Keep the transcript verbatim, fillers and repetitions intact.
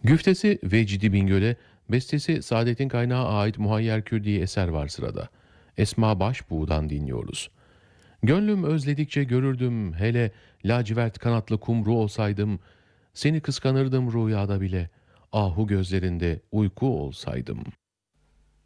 Güftesi Vecdi Bingöl'e, bestesi Saadettin Kaynağı ait Muhayyer Kür diye eser var sırada. Esma Başbuğ'dan dinliyoruz. Gönlüm özledikçe görürdüm, hele lacivert kanatlı kumru olsaydım, seni kıskanırdım rüyada bile, ahu gözlerinde uyku olsaydım.